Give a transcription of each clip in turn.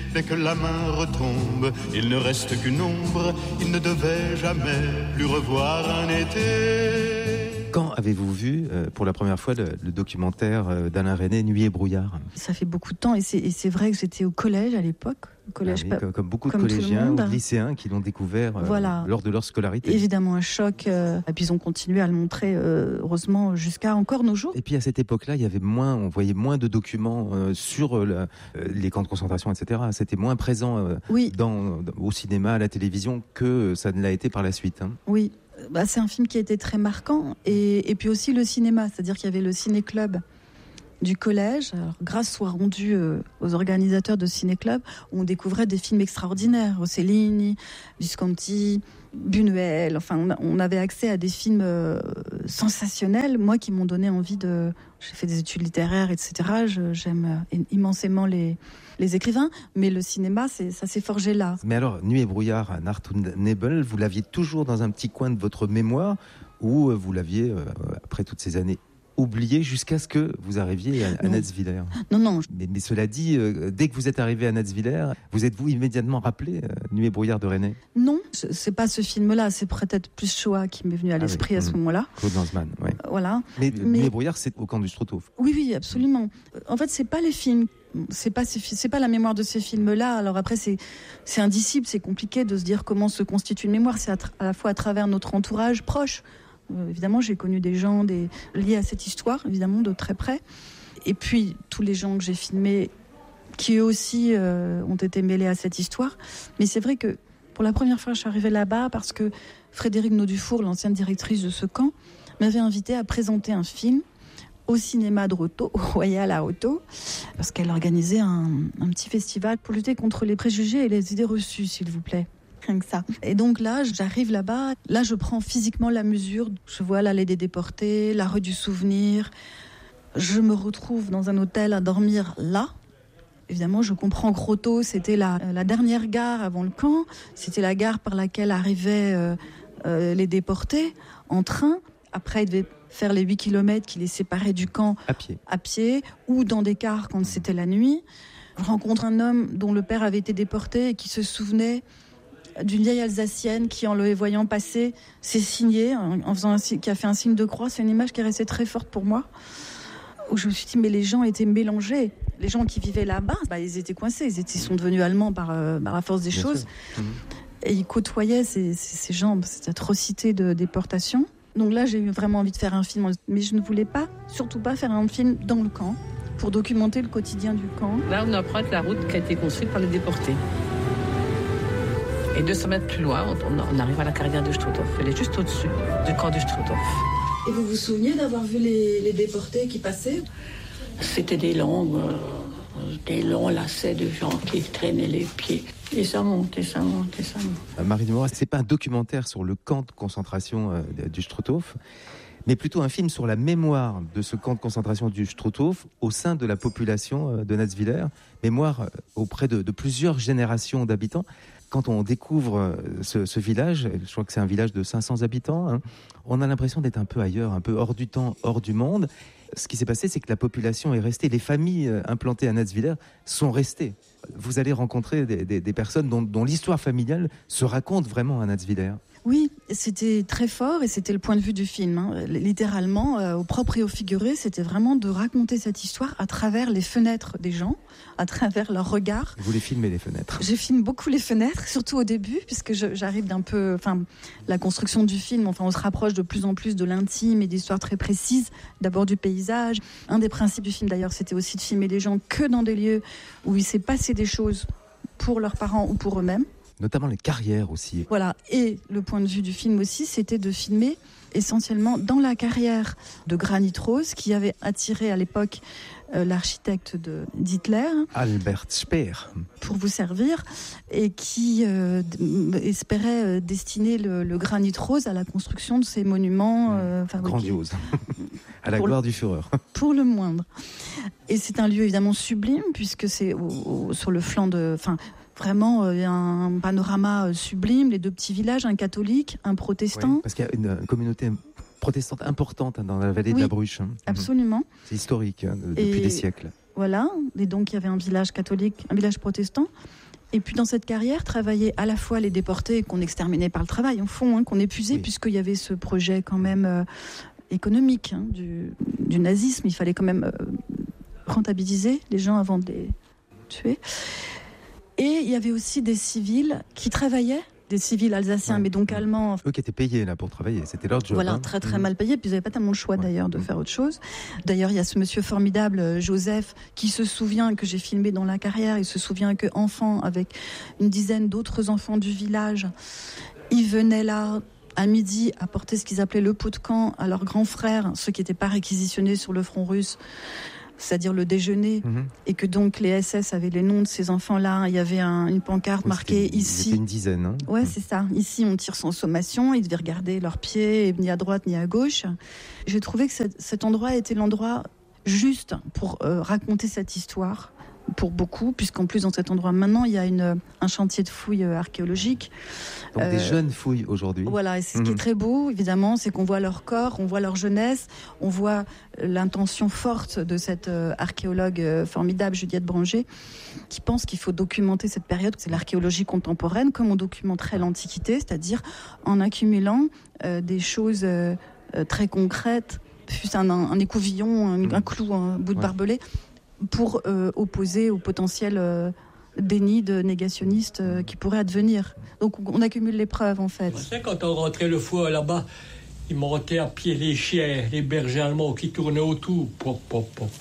fait que la main retombe. Il ne reste qu'une ombre, il ne devait jamais plus revoir un été. Quand avez-vous vu pour la première fois le documentaire d'Alain Resnais, Nuit et brouillard ? Ça fait beaucoup de temps et c'est vrai que j'étais au collège à l'époque. Collège, comme beaucoup de collégiens ou de lycéens qui l'ont découvert lors de leur scolarité. Évidemment un choc, et puis ils ont continué à le montrer, heureusement, jusqu'à encore nos jours. Et puis à cette époque-là, on voyait moins de documents sur les camps de concentration, etc. C'était moins présent au cinéma, à la télévision, que ça ne l'a été par la suite. Hein. Oui, c'est un film qui a été très marquant, et puis aussi le cinéma, c'est-à-dire qu'il y avait le ciné-club du collège. Alors, grâce soit rendue aux organisateurs de ciné-club, où on découvrait des films extraordinaires, Rossellini, Visconti, Buñuel. Enfin, on avait accès à des films sensationnels, moi, qui m'ont donné envie de... J'ai fait des études littéraires, etc. J'aime immensément les écrivains, mais le cinéma, ça s'est forgé là. Mais alors, Nuit et brouillard, Nacht und Nebel, vous l'aviez toujours dans un petit coin de votre mémoire, ou vous l'aviez, après toutes ces années, oublié jusqu'à ce que vous arriviez à Natzwiller. Non. Mais cela dit, dès que vous êtes arrivé à Natzwiller, vous êtes-vous immédiatement rappelé Nuit et brouillard de Resnais ? Non, c'est pas ce film-là, c'est peut-être plus Shoah qui m'est venu à l'esprit à ce moment-là. Claude Lanzmann, oui. Voilà. Mais Nuit et brouillard, c'est au camp du Struthof. Oui, absolument. En fait, c'est pas les films. C'est pas la mémoire de ces films-là. Alors après, c'est indicible, c'est compliqué de se dire comment se constitue une mémoire. C'est à la fois à travers notre entourage proche. Évidemment, j'ai connu des gens liés à cette histoire, évidemment, de très près. Et puis, tous les gens que j'ai filmés, qui eux aussi ont été mêlés à cette histoire. Mais c'est vrai que, pour la première fois, je suis arrivée là-bas parce que Frédérique Naudufour, l'ancienne directrice de ce camp, m'avait invitée à présenter un film au cinéma de Roto, au Royal à Roto, parce qu'elle organisait un petit festival pour lutter contre les préjugés et les idées reçues, s'il vous plaît. Rien que ça. Et donc là, j'arrive là-bas, là je prends physiquement la mesure, je vois l'allée des déportés, la rue du souvenir, je me retrouve dans un hôtel à dormir là. Évidemment, je comprends que Roto, c'était la dernière gare avant le camp, c'était la gare par laquelle arrivaient les déportés en train. Après, ils devaient faire les 8 km qui les séparaient du camp à pied ou dans des cars quand c'était la nuit. Je rencontre un homme dont le père avait été déporté et qui se souvenait d'une vieille Alsacienne qui, en le voyant passer, s'est signée, qui a fait un signe de croix. C'est une image qui est restée très forte pour moi, où je me suis dit, mais les gens étaient mélangés. Les gens qui vivaient là-bas, ils étaient coincés. Ils sont devenus allemands par la force des choses. Et ils côtoyaient ces gens, cette atrocité de déportation. Donc là, j'ai eu vraiment envie de faire un film. Mais je ne voulais surtout pas faire un film dans le camp, pour documenter le quotidien du camp. Là, on emprunte la route qui a été construite par les déportés. Et 200 mètres plus loin, on arrive à la carrière de Struthof. Elle est juste au-dessus du camp de Struthof. Et vous vous souvenez d'avoir vu les déportés qui passaient ? C'était des longs lacets de gens qui traînaient les pieds. Et ça monte. Marie Dumont, c'est pas un documentaire sur le camp de concentration du Struthof, mais plutôt un film sur la mémoire de ce camp de concentration du Struthof au sein de la population de Natzwiller, mémoire auprès de plusieurs générations d'habitants. Quand on découvre ce village, je crois que c'est un village de 500 habitants, on a l'impression d'être un peu ailleurs, un peu hors du temps, hors du monde. Ce qui s'est passé, c'est que la population est restée, les familles implantées à Natzwiller sont restées. Vous allez rencontrer des personnes dont l'histoire familiale se raconte vraiment à Natzwiller. Oui, c'était très fort et c'était le point de vue du film. Littéralement, au propre et au figuré, c'était vraiment de raconter cette histoire à travers les fenêtres des gens, à travers leurs regards. Vous les filmez, les fenêtres ? Je filme beaucoup les fenêtres, surtout au début, puisque j'arrive d'un peu... la construction du film, on se rapproche de plus en plus de l'intime et d'histoires très précises, d'abord du paysage. Un des principes du film, d'ailleurs, c'était aussi de filmer les gens que dans des lieux où il s'est passé des choses pour leurs parents ou pour eux-mêmes. Notamment les carrières aussi. Voilà, et le point de vue du film aussi, c'était de filmer essentiellement dans la carrière de Granit Rose, qui avait attiré à l'époque l'architecte d'Hitler, Albert Speer, pour vous servir, et qui espérait destiner le Granit Rose à la construction de ces monuments grandioses, à la gloire du Führer. Pour le moindre. Et c'est un lieu évidemment sublime, puisque c'est sur le flanc de... Vraiment, un panorama sublime, les deux petits villages, un catholique, un protestant. Oui, parce qu'il y a une communauté protestante importante dans la vallée de la Bruche. Absolument. C'est historique depuis des siècles. Voilà, et donc il y avait un village catholique, un village protestant. Et puis dans cette carrière, travailler à la fois les déportés qu'on exterminait par le travail, au fond, qu'on épuisait, puisqu'il y avait ce projet quand même économique du nazisme. Il fallait quand même rentabiliser les gens avant de les tuer. Et il y avait aussi des civils qui travaillaient, des civils alsaciens, mais donc allemands. Eux qui étaient payés là pour travailler, c'était leur job. Voilà, très très mal payés, puis ils n'avaient pas tellement le choix d'ailleurs de faire autre chose. D'ailleurs, il y a ce monsieur formidable, Joseph, qui se souvient, que j'ai filmé dans la carrière, il se souvient qu'enfant, avec une dizaine d'autres enfants du village, ils venaient là à midi apporter ce qu'ils appelaient le pot de camp à leurs grands frères, ceux qui n'étaient pas réquisitionnés sur le front russe, c'est-à-dire le déjeuner, et que donc les SS avaient les noms de ces enfants-là. Il y avait une pancarte marquée ici. C'était une dizaine. Hein. Ouais, c'est ça. Ici, on tire sans sommation. Ils devaient regarder leurs pieds, ni à droite ni à gauche. J'ai trouvé que cet endroit était l'endroit juste pour raconter cette histoire. Pour beaucoup, puisqu'en plus dans cet endroit maintenant il y a un chantier de fouilles archéologiques. Donc des jeunes fouilles aujourd'hui. Voilà, et ce qui est très beau évidemment, c'est qu'on voit leur corps, on voit leur jeunesse, on voit l'intention forte de cette archéologue formidable Juliette Branger, qui pense qu'il faut documenter cette période. C'est l'archéologie contemporaine comme on documenterait l'Antiquité, c'est-à-dire en accumulant des choses très concrètes, fût-ce un écouvillon, un clou, un bout de barbelé, pour opposer au potentiel déni de négationnistes qui pourrait advenir. Donc on accumule les preuves en fait. Je sais, quand on rentrait le fois là-bas, ils montaient à pied les chiens, les bergers allemands qui tournaient autour. Pop, pop, pop.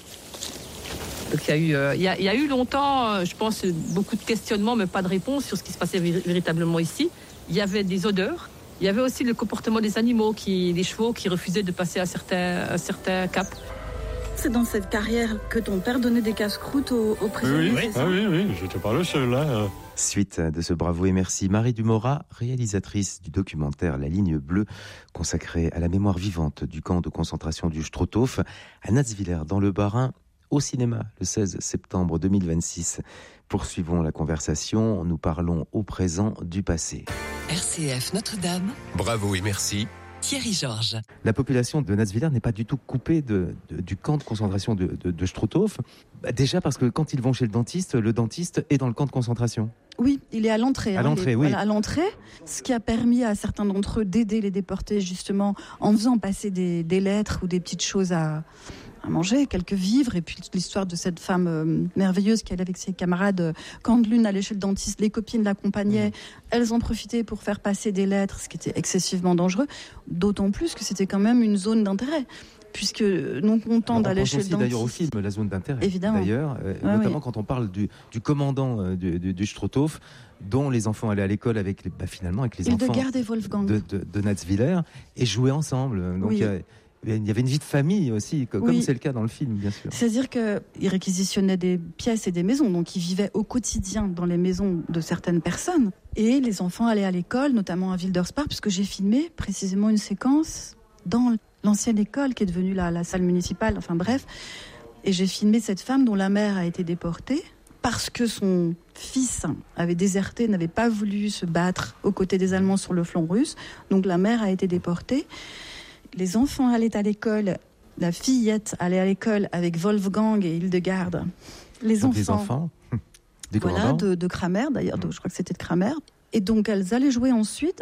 Donc il y a eu longtemps, je pense, beaucoup de questionnements, mais pas de réponse sur ce qui se passait véritablement ici. Il y avait des odeurs. Il y avait aussi le comportement des animaux, des chevaux qui refusaient de passer à certains caps. C'est dans cette carrière que ton père donnait des casse-croûtes aux prisonniers. Oui, j'étais pas le seul. Hein. Suite de ce bravo et merci, Marie Dumorat, réalisatrice du documentaire La Ligne Bleue, consacré à la mémoire vivante du camp de concentration du Struthof, à Natzwiller, dans le Bas-Rhin, au cinéma, le 16 septembre 2026. Poursuivons la conversation, nous parlons au présent du passé. RCF Notre-Dame. Bravo et merci. Thierry Georges. La population de Natzwiller n'est pas du tout coupée du camp de concentration de Struthof. Déjà parce que quand ils vont chez le dentiste est dans le camp de concentration. Oui, il est à l'entrée. À l'entrée. Voilà, à l'entrée, ce qui a permis à certains d'entre eux d'aider les déportés justement en faisant passer des lettres ou des petites choses à manger, quelques vivres, et puis l'histoire de cette femme merveilleuse qui allait avec ses camarades. Quand l'une allait chez le dentiste, les copines l'accompagnaient, elles en profitaient pour faire passer des lettres, ce qui était excessivement dangereux, d'autant plus que c'était quand même une zone d'intérêt. Puisque non content d'aller chez le dentiste. D'ailleurs au film la zone d'intérêt. Évidemment. D'ailleurs, notamment quand on parle du commandant du Struthof, dont les enfants allaient à l'école avec les enfants Hildegard et Wolfgang de Natzwiller et jouaient ensemble. Donc il y avait une vie de famille aussi, comme c'est le cas dans le film, bien sûr. C'est-à-dire qu'ils réquisitionnaient des pièces et des maisons, donc ils vivaient au quotidien dans les maisons de certaines personnes. Et les enfants allaient à l'école, notamment à Wilderspark, puisque j'ai filmé précisément une séquence dans l'ancienne école qui est devenue la salle municipale, enfin bref. Et j'ai filmé cette femme dont la mère a été déportée parce que son fils avait déserté, n'avait pas voulu se battre aux côtés des Allemands sur le flanc russe. Donc la mère a été déportée. Les enfants allaient à l'école, la fillette allait à l'école avec Wolfgang et Hildegard. Les enfants des voilà, de Kramer, d'ailleurs, je crois que c'était de Kramer. Et donc elles allaient jouer ensuite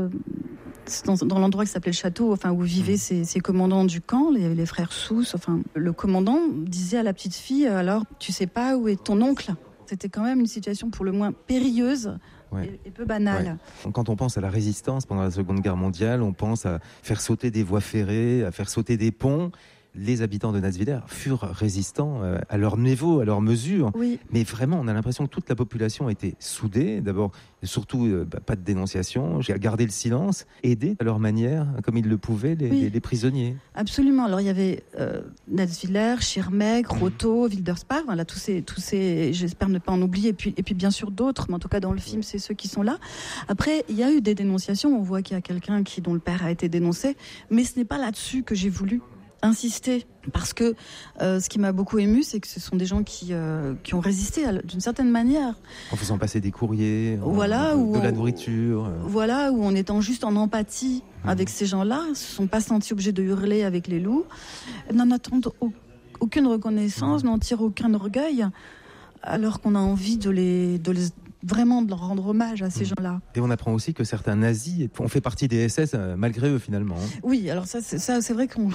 dans l'endroit qui s'appelait le château, où vivaient ces commandants du camp, les frères Sousse. Le commandant disait à la petite fille, alors tu sais pas où est ton oncle ? C'était quand même une situation pour le moins périlleuse. Et peu banal. Ouais. Quand on pense à la résistance pendant la Seconde Guerre mondiale, on pense à faire sauter des voies ferrées, à faire sauter des ponts. Les habitants de Natzwiller furent résistants à leur niveau, à leur mesure. Oui. Mais vraiment, on a l'impression que toute la population était soudée. D'abord, surtout, pas de dénonciation, garder le silence, aider à leur manière, comme ils le pouvaient, les prisonniers. Absolument. Alors, il y avait Natzwiller, Schirmeck, Rotho, Wilderspark, voilà, tous ces, j'espère ne pas en oublier, et puis bien sûr d'autres, mais en tout cas dans le film, c'est ceux qui sont là. Après, il y a eu des dénonciations. On voit qu'il y a quelqu'un dont le père a été dénoncé, mais ce n'est pas là-dessus que j'ai voulu insister, parce que ce qui m'a beaucoup ému, c'est que ce sont des gens qui ont résisté d'une certaine manière. En faisant passer des courriers, de la nourriture. Voilà, ou en étant juste en empathie avec ces gens-là, ne se sont pas sentis obligés de hurler avec les loups, n'en attendent aucune reconnaissance, n'en tirent aucun orgueil, alors qu'on a envie de vraiment de leur rendre hommage à ces gens-là. Et on apprend aussi que certains nazis ont fait partie des SS malgré eux finalement. Oui, alors c'est vrai qu'on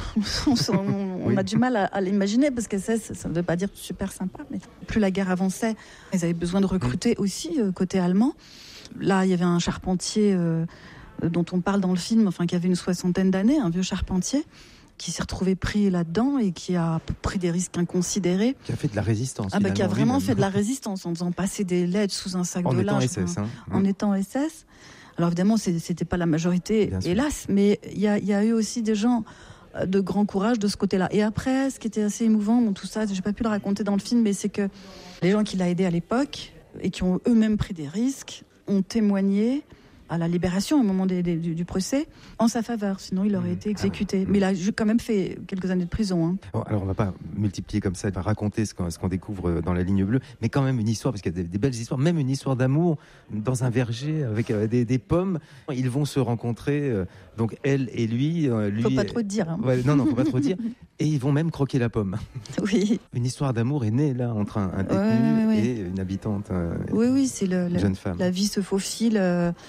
a du mal à l'imaginer parce que SS, ça ne veut pas dire super sympa, mais plus la guerre avançait, ils avaient besoin de recruter aussi côté allemand. Là, il y avait un charpentier dont on parle dans le film, qui avait une 60aine d'années, un vieux charpentier, qui s'est retrouvé pris là-dedans et qui a pris des risques inconsidérés. Qui a fait de la résistance. Qui a vraiment fait de la résistance en faisant passer des lettres sous un sac de linge. En étant SS. Alors évidemment, c'était pas la majorité, hélas, mais il y a eu aussi des gens de grand courage de ce côté-là. Et après, ce qui était assez émouvant, tout ça, j'ai pas pu le raconter dans le film, mais c'est que les gens qui l'ont aidé à l'époque et qui ont eux-mêmes pris des risques ont témoigné à la libération au moment du procès en sa faveur, sinon il aurait été exécuté. Mais il a quand même fait quelques années de prison. Bon, alors on va pas multiplier comme ça, on va raconter ce qu'on découvre dans La Ligne Bleue, mais quand même une histoire, parce qu'il y a des belles histoires, même une histoire d'amour dans un verger avec des pommes. Ils vont se rencontrer, donc elle et lui. Faut pas trop te dire. Ouais, non, faut pas trop dire. Et ils vont même croquer la pomme. Oui. Une histoire d'amour est née là entre un détenu et une habitante. Oui, c'est jeune femme. La vie se faufile.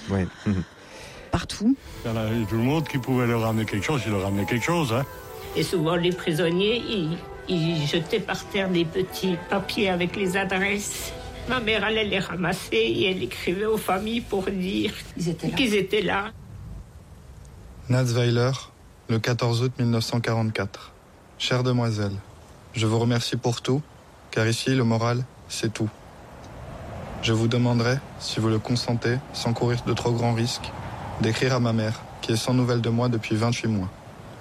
Partout. Tout le monde qui pouvait leur ramener quelque chose, il leur ramenait quelque chose. Et souvent, les prisonniers, ils jetaient par terre des petits papiers avec les adresses. Ma mère allait les ramasser et elle écrivait aux familles pour dire qu'ils étaient là. Natzweiler, le 14 août 1944. Chère demoiselle, je vous remercie pour tout, car ici, le moral, c'est tout. Je vous demanderai, si vous le consentez, sans courir de trop grands risques, d'écrire à ma mère, qui est sans nouvelles de moi depuis 28 mois.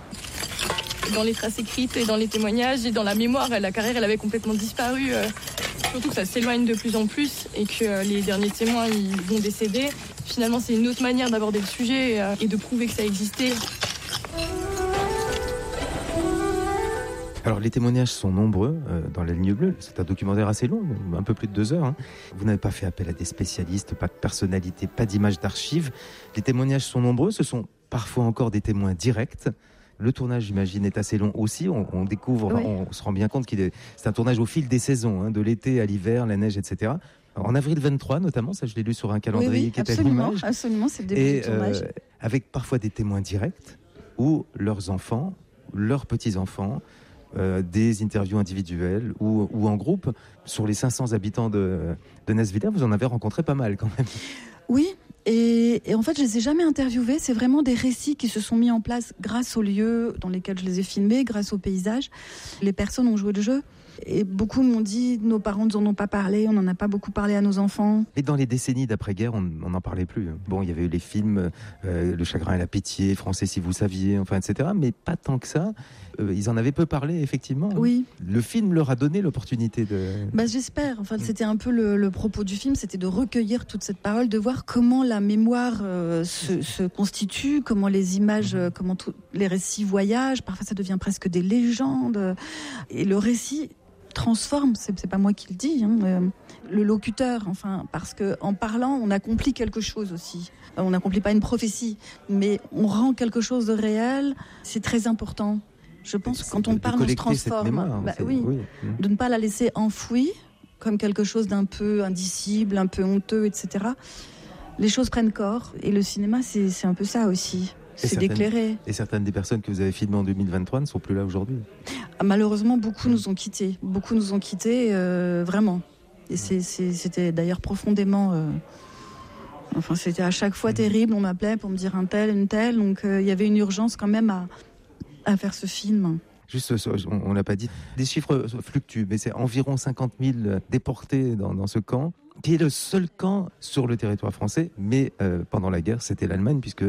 Dans les traces écrites et dans les témoignages et dans la mémoire, la carrière, elle avait complètement disparu. Surtout que ça s'éloigne de plus en plus et que les derniers témoins, ils vont décéder. Finalement, c'est une autre manière d'aborder le sujet et de prouver que ça existait. Alors les témoignages sont nombreux dans La Ligne Bleue, c'est un documentaire assez long, un peu plus de 2 heures. Vous n'avez pas fait appel à des spécialistes, pas de personnalité, pas d'images d'archives. Les témoignages sont nombreux, ce sont parfois encore des témoins directs. Le tournage, j'imagine, est assez long aussi. On découvre, on se rend bien compte c'est un tournage au fil des saisons, de l'été à l'hiver, la neige, etc. En avril 23 notamment, ça je l'ai lu sur un calendrier qui est à l'image. Absolument, c'est le début du tournage. Avec parfois des témoins directs ou leurs enfants, leurs petits-enfants, des interviews individuelles ou en groupe. Sur les 500 habitants de Natzweiler, vous en avez rencontré pas mal quand même. Oui, et en fait je les ai jamais interviewés, c'est vraiment des récits qui se sont mis en place grâce aux lieux dans lesquels je les ai filmés, grâce aux paysages. Les personnes ont joué le jeu. Et beaucoup m'ont dit, nos parents ne nous en ont pas parlé, on n'en a pas beaucoup parlé à nos enfants. Et dans les décennies d'après-guerre, on n'en parlait plus. Bon, il y avait eu les films, Le chagrin et la pitié, Français si vous saviez, etc. Mais pas tant que ça. Ils en avaient peu parlé, effectivement. Oui. Le film leur a donné l'opportunité de... J'espère. C'était un peu le propos du film, c'était de recueillir toute cette parole, de voir comment la mémoire se constitue, comment les images, comment les récits voyagent. Parfois, ça devient presque des légendes. Et le récit transforme, c'est pas moi qui le dis, le locuteur, parce que en parlant, on accomplit quelque chose aussi. On n'accomplit pas une prophétie, mais on rend quelque chose de réel. C'est très important. Je pense que quand on parle, on se transforme. Mémoire, oui. De ne pas la laisser enfouie comme quelque chose d'un peu indicible, un peu honteux, etc. Les choses prennent corps, et le cinéma, c'est un peu ça aussi. C'est d'éclairer. Et certaines des personnes que vous avez filmées en 2023 ne sont plus là aujourd'hui. Malheureusement, beaucoup nous ont quittés. Beaucoup nous ont quittés, vraiment. Et c'était d'ailleurs profondément... c'était à chaque fois terrible. On m'appelait pour me dire un tel, une telle. Donc il y avait une urgence quand même à faire ce film. Juste, on l'a pas dit, les chiffres fluctuent, mais c'est environ 50 000 déportés dans ce camp, qui est le seul camp sur le territoire français, mais pendant la guerre, c'était l'Allemagne, puisque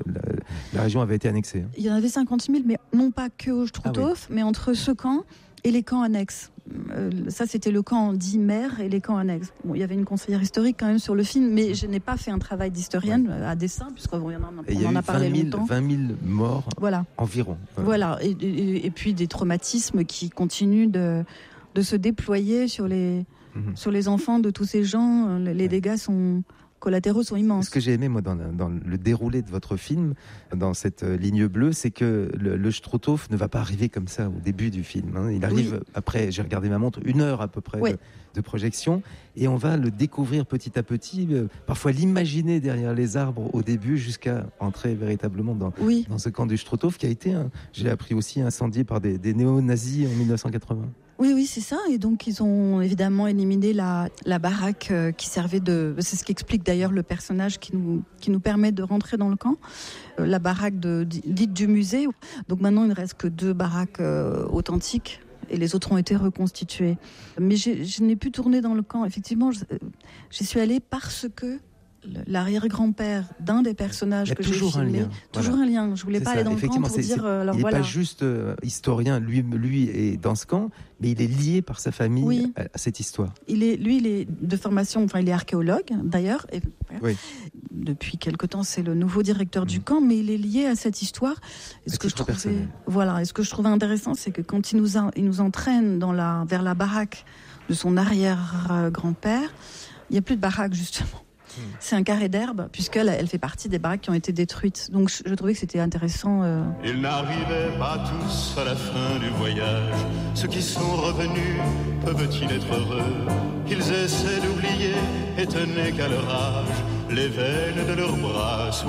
la région avait été annexée. Il y en avait 50 000, mais non pas que au Struthof, mais entre ce camp et les camps annexes. Ça, c'était le camp dit mère et les camps annexes. Bon, il y avait une conseillère historique quand même sur le film, mais je n'ai pas fait un travail d'historienne à dessein, puisqu'on en a parlé longtemps. 20 000 morts environ. Voilà, et puis des traumatismes qui continuent de se déployer sur les enfants de tous ces gens. Les dégâts sont collatéraux sont immenses. Ce que j'ai aimé, moi, dans le déroulé de votre film, dans cette ligne bleue, c'est que le Struthof ne va pas arriver comme ça au début du film. Hein. Il arrive après, j'ai regardé ma montre, 1 heure à peu près de projection, et on va le découvrir petit à petit, parfois l'imaginer derrière les arbres au début, jusqu'à entrer véritablement dans ce camp du Struthof, qui a été, j'ai appris aussi, incendié par des néo-nazis en 1980. Oui, c'est ça. Et donc, ils ont évidemment éliminé la baraque qui servait de... C'est ce qu'explique d'ailleurs le personnage qui nous permet de rentrer dans le camp. La baraque dite du musée. Donc maintenant, il ne reste que 2 baraques authentiques. Et les autres ont été reconstituées. Mais je n'ai pu tourner dans le camp. Effectivement, j'y suis allée parce que l'arrière-grand-père d'un des personnages que j'ai filmé, toujours un lien. Je voulais pas aller dans le camp pour dire. Alors il n'est voilà. pas juste historien, lui est dans ce camp, mais il est lié par sa famille à cette histoire. Il est de formation, il est archéologue d'ailleurs. Et, depuis quelque temps, c'est le nouveau directeur du camp, mais il est lié à cette histoire. Et ce que je trouvais intéressant, c'est que quand il nous entraîne vers la baraque de son arrière-grand-père, il n'y a plus de baraque justement. C'est un carré d'herbe, puisqu'elle fait partie des baraques qui ont été détruites. Donc je trouvais que c'était intéressant. Ils n'arrivaient pas tous à la fin du voyage. Ceux qui sont revenus, peuvent-ils être heureux? Qu'ils essaient d'oublier, étonnés qu'à leur âge, les veines de leurs bras soient